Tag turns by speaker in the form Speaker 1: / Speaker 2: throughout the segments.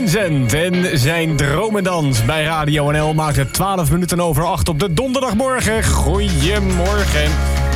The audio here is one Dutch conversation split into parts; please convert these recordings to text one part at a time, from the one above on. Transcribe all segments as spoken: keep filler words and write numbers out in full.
Speaker 1: Vincent en zijn dromendans bij Radio N L maakt het twaalf minuten over acht op de donderdagmorgen. Goedemorgen.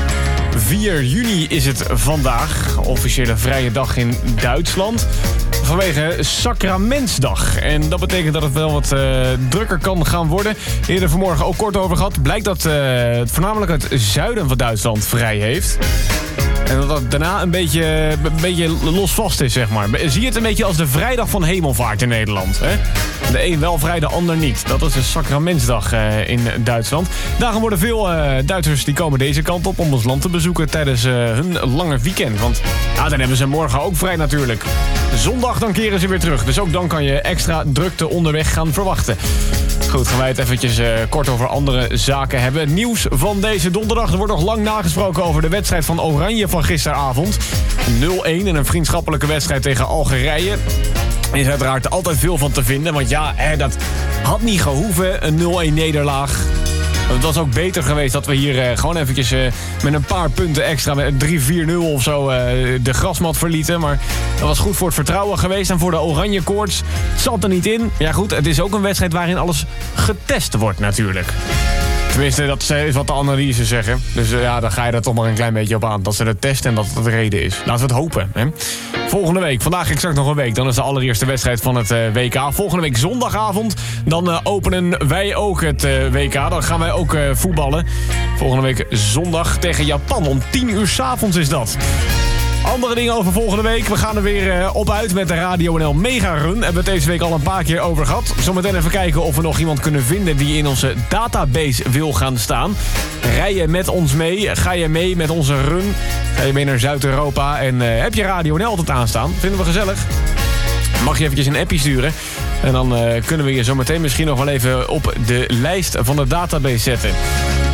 Speaker 1: vier juni is het vandaag, officiële vrije dag in Duitsland, vanwege Sacramentsdag. En dat betekent dat het wel wat uh, drukker kan gaan worden. Eerder vanmorgen ook kort over gehad. Blijkt dat uh, het voornamelijk het zuiden van Duitsland vrij heeft. En dat dat daarna een beetje, een beetje losvast is, zeg maar. Zie het een beetje als de vrijdag van hemelvaart in Nederland. Hè? De een wel vrij, de ander niet. Dat is de Sacramentsdag uh, in Duitsland. Daarom worden veel uh, Duitsers die komen deze kant op om ons land te bezoeken tijdens uh, hun lange weekend. Want ja, dan hebben ze morgen ook vrij natuurlijk. Zondag dan keren ze weer terug. Dus ook dan kan je extra drukte onderweg gaan verwachten. Goed, gaan wij het eventjes uh, kort over andere zaken hebben. Nieuws van deze donderdag. Er wordt nog lang nagesproken over de wedstrijd van Oranje van gisteravond. nul-een in een vriendschappelijke wedstrijd tegen Algerije. Er is uiteraard altijd veel van te vinden. Want ja, hè, dat had niet gehoeven, een nul-een nederlaag. Het was ook beter geweest dat we hier uh, gewoon eventjes uh, met een paar punten extra, met drie vier nul of zo, uh, de grasmat verlieten. Maar dat was goed voor het vertrouwen geweest en voor de oranje koorts. Het zat er niet in. Ja goed, het is ook een wedstrijd waarin alles getest wordt natuurlijk. Tenminste, dat is wat de analyses zeggen. Dus uh, ja, dan ga je er toch maar een klein beetje op aan. Dat ze het testen en dat het de reden is. Laten we het hopen. Hè? Volgende week, vandaag exact nog een week. Dan is de allereerste wedstrijd van het uh, W K. Volgende week zondagavond. Dan uh, openen wij ook het uh, W K. Dan gaan wij ook uh, voetballen. Volgende week zondag tegen Japan. Om tien uur 's avonds is dat. Andere dingen over volgende week. We gaan er weer uh, op uit met de Radio N L Mega Run. Hebben we het deze week al een paar keer over gehad. Zometeen even kijken of we nog iemand kunnen vinden die in onze database wil gaan staan. Rij je met ons mee? Ga je mee met onze run? Ga je mee naar Zuid-Europa? En uh, heb je Radio N L altijd aanstaan? Vinden we gezellig. Mag je eventjes een appje sturen. En dan uh, kunnen we je zometeen misschien nog wel even op de lijst van de database zetten.